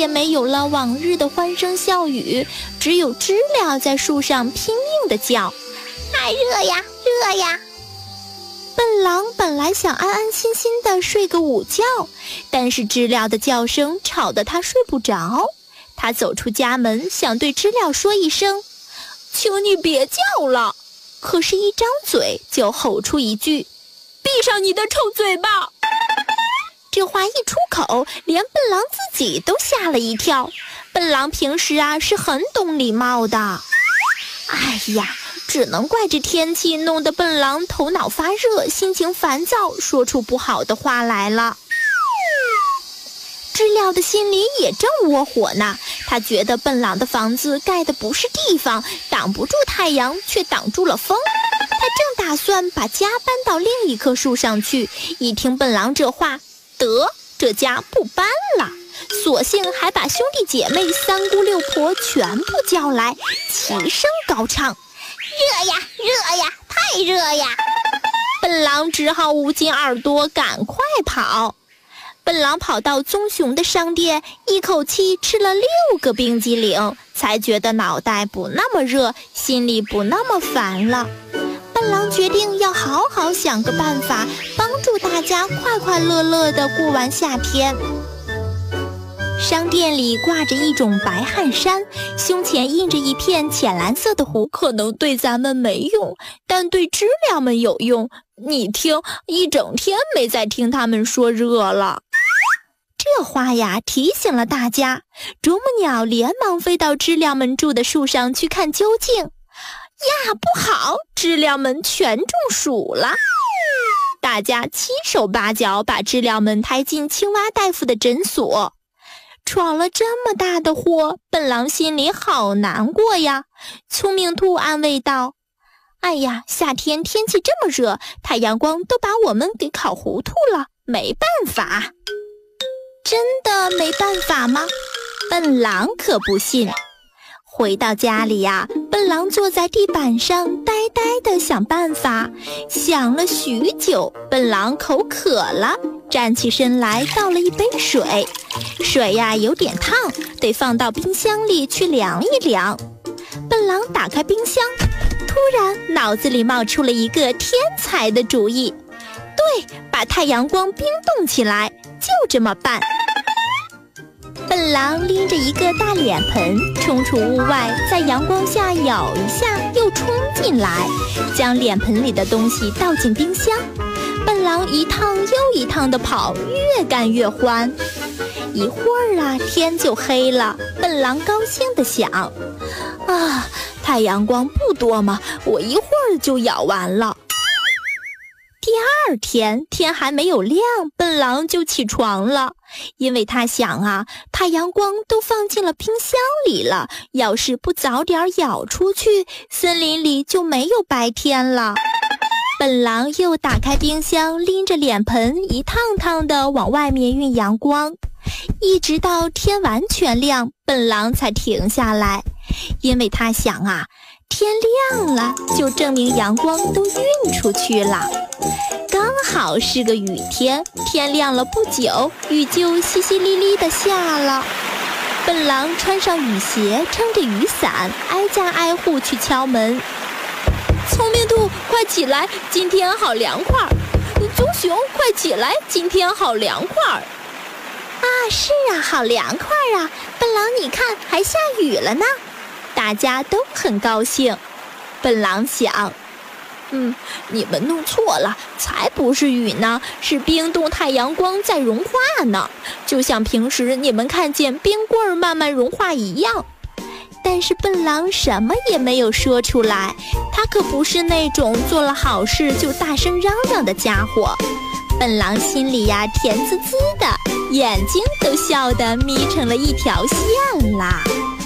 也没有了往日的欢声笑语，只有知了在树上拼命地叫： 太热呀，热呀！ 笨狼本来想安安心心地睡个午觉，但是知了的叫声吵得他睡不着。他走出家门，想对知了说一声：请你别叫了，可是一张嘴就吼出一句：闭上你的臭嘴巴！这话一出口，连笨狼自己都吓了一跳。笨狼平时是很懂礼貌的。哎呀，只能怪这天气弄得笨狼头脑发热，心情烦躁，说出不好的话来了。知了的心里也正窝火呢，他觉得笨狼的房子盖的不是地方，挡不住太阳，却挡住了风。他正打算把家搬到另一棵树上去，一听笨狼这话，这家不搬了，索性还把兄弟姐妹三姑六婆全部叫来，齐声高唱： 热呀，热呀，太热呀！ 笨狼只好捂紧耳朵赶快跑。笨狼跑到棕熊的商店，一口气吃了6个冰激凌，才觉得脑袋不那么热，心里不那么烦了。笨狼决定要好好想个办法，帮助大家快快乐乐地过完夏天。商店里挂着一种白汗衫，胸前印着一片浅蓝色的湖，可能对咱们没用，但对知了们有用。你听，一整天没再听他们说热了。这话提醒了大家，啄木鸟连忙飞到知了们住的树上去看究竟。呀，不好，知了们全中暑了。大家七手八脚把知了们抬进青蛙大夫的诊所。闯了这么大的祸，笨狼心里好难过呀。聪明兔安慰道：哎呀，夏天天气这么热，太阳光都把我们给烤糊涂了，没办法。真的没办法吗？笨狼可不信。回到家里笨狼坐在地板上呆呆地想办法，想了许久，笨狼口渴了，站起身来倒了一杯水。水有点烫，得放到冰箱里去凉一凉。笨狼打开冰箱，突然脑子里冒出了一个天才的主意。对，把太阳光冰冻起来，就这么办。笨狼拎着一个大脸盆冲出屋外，在阳光下咬一下，又冲进来，将脸盆里的东西倒进冰箱。笨狼一趟又一趟地跑，越干越欢。一会儿天就黑了。笨狼高兴地想：太阳光不多嘛，我一会儿就咬完了。第二天天还没有亮，笨狼就起床了，因为他想太阳光都放进了冰箱里了，要是不早点咬出去，森林里就没有白天了。笨狼又打开冰箱，拎着脸盆一趟趟地往外面运阳光，一直到天完全亮，笨狼才停下来，因为他想天亮了就证明阳光都运出去了。刚好是个雨天，天亮了不久，雨就淅淅沥沥地下了。笨狼穿上雨鞋，撑着雨伞，挨家挨户去敲门。聪明兔，快起来，今天好凉快。棕熊，快起来，今天好凉快。是好凉快笨狼你看，还下雨了呢。大家都很高兴。笨狼想，你们弄错了，才不是雨呢，是冰冻太阳光在融化呢，就像平时你们看见冰棍慢慢融化一样。但是笨狼什么也没有说出来，他可不是那种做了好事就大声嚷嚷的家伙。笨狼心里甜滋滋的，眼睛都笑得眯成了一条线啦。